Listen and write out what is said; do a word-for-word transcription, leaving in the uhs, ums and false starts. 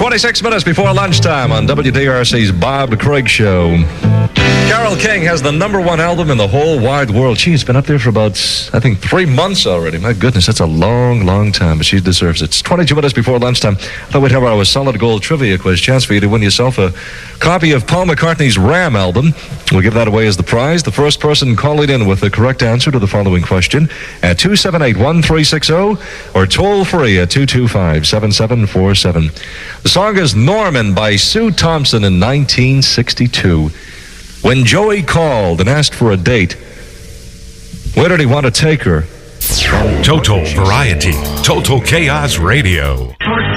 twenty-six minutes before lunchtime on W D R C's Bob Craig Show. Carole King has the number one album in the whole wide world. She's been up there for about, I think, three months already. My goodness, that's a long, long time, but she deserves it. It's twenty-two minutes before lunchtime. I thought we'd have our solid gold trivia quiz. Chance for you to win yourself a copy of Paul McCartney's Ram album. We'll give that away as the prize. The first person calling in with the correct answer to the following question at two seven eight, one three six zero or toll free at two two five, seven seven four seven. The song is Norman by Sue Thompson in nineteen sixty-two. When Joey called and asked for a date, where did he want to take her? Total Variety, Total Chaos Radio.